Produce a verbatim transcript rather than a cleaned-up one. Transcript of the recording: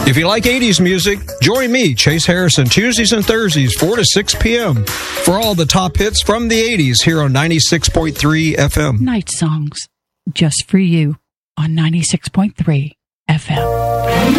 If you like eighties music, join me, Chase Harrison, Tuesdays and Thursdays, four to six p.m. for all the top hits from the eighties here on ninety-six point three F M. Night Songs, just for you on ninety-six point three F M.